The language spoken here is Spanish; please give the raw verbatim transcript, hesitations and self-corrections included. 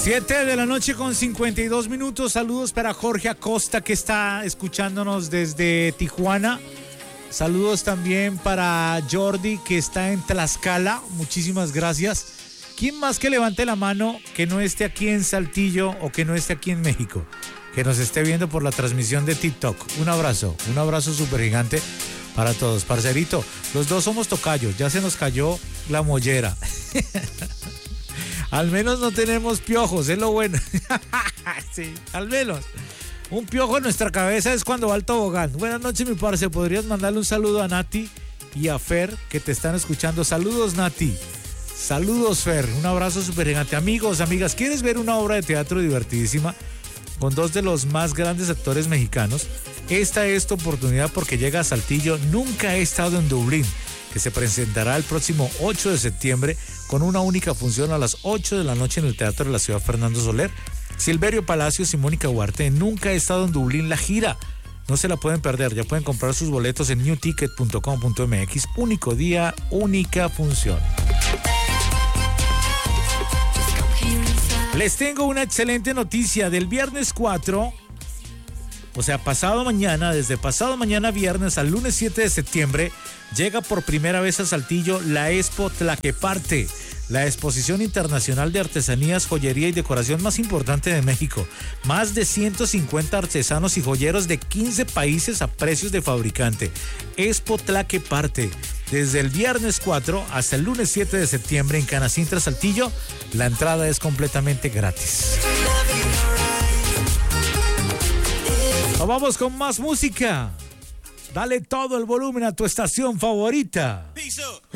Siete de la noche con cincuenta y dos minutos. Saludos para Jorge Acosta, que está escuchándonos desde Tijuana. Saludos también para Jordi, que está en Tlaxcala. Muchísimas gracias. ¿Quién más que levante la mano que no esté aquí en Saltillo o que no esté aquí en México? Que nos esté viendo por la transmisión de TikTok. Un abrazo, un abrazo súper gigante para todos. Parcerito, los dos somos tocayos. Ya se nos cayó la mollera. Al menos no tenemos piojos, es lo bueno. Sí, al menos. Un piojo en nuestra cabeza es cuando va al tobogán. Buenas noches, mi parce. ¿Podrías mandarle un saludo a Nati y a Fer, que te están escuchando? Saludos, Nati. Saludos, Fer. Un abrazo súper gigante. Amigos, amigas, ¿quieres ver una obra de teatro divertidísima con dos de los más grandes actores mexicanos? Esta es tu oportunidad porque llega a Saltillo. Nunca he estado en Dublín, que se presentará el próximo ocho de septiembre con una única función a las ocho de la noche en el Teatro de la Ciudad Fernando Soler. Silverio Palacios y Mónica Huarte. Nunca he estado en Dublín, la gira. No se la pueden perder, ya pueden comprar sus boletos en new ticket punto com punto m x. Único día, única función. Les tengo una excelente noticia. Del viernes cuatro, o sea, pasado mañana, desde pasado mañana viernes al lunes siete de septiembre, llega por primera vez a Saltillo la Expo Tlaqueparte, la exposición internacional de artesanías, joyería y decoración más importante de México. Más de ciento cincuenta artesanos y joyeros de quince países a precios de fabricante. Expo Tlaqueparte, desde el viernes cuatro hasta el lunes siete de septiembre en Canacintra, Saltillo. La entrada es completamente gratis. Vamos con más música. Dale todo el volumen a tu estación favorita.